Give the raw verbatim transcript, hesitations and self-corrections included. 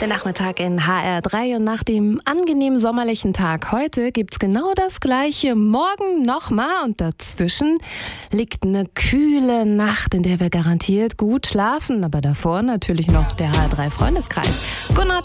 Der Nachmittag in H R drei und nach dem angenehmen sommerlichen Tag heute gibt's genau das Gleiche morgen nochmal und dazwischen liegt eine kühle Nacht, in der wir garantiert gut schlafen, aber davor natürlich noch der H R drei Freundeskreis. Gunnar